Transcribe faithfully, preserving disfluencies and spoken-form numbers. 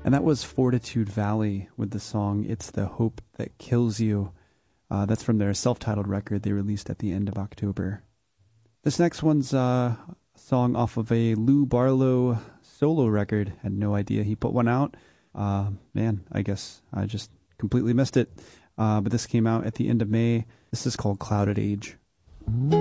And that was Fortitude Valley with the song It's the Hope That Kills You. Uh, that's from their self-titled record they released at the end of October. This next one's uh, a song off of a Lou Barlow solo record. Had no idea he put one out. Uh, man, I guess I just completely missed it. Uh, but this came out at the end of May. This is called Clouded Age.